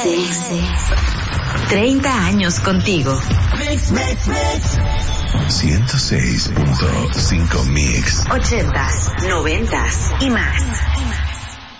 30 años contigo. 106.5 Mix. 80s, 90s y más.